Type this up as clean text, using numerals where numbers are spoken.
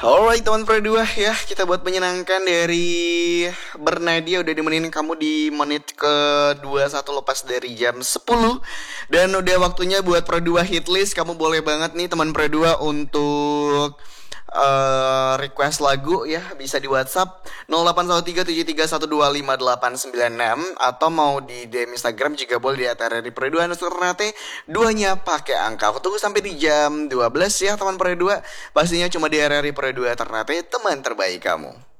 Alright teman Pro 2 ya, kita buat menyenangkan dari Bernadia udah dimenin kamu di menit ke 21 lepas dari jam 10. Dan udah waktunya buat Pro 2 hitlist. Kamu boleh banget nih teman Pro 2 untuk request lagu ya, bisa di WhatsApp 081373125896 atau mau di DM Instagram juga boleh di @RRI_Pro2_Ternate, duanya pakai angka. Aku tunggu sampai di jam 12 ya teman Pro 2. Pastinya cuma di RRI Pro 2 Ternate, teman terbaik kamu.